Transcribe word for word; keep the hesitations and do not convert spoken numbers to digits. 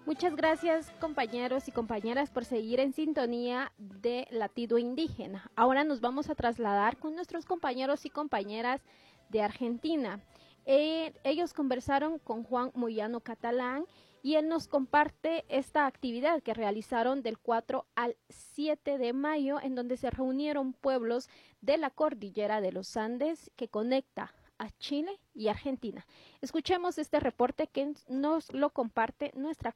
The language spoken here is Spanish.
Muchas gracias, compañeros y compañeras, por seguir en sintonía de Latido Indígena. Ahora nos vamos a trasladar con nuestros compañeros y compañeras de Argentina. Eh, ellos conversaron con Juan Moyano Catalán y él nos comparte esta actividad que realizaron del cuatro al siete de mayo, en donde se reunieron pueblos de la cordillera de los Andes que conecta a Chile y Argentina. Escuchemos este reporte que nos lo comparte nuestra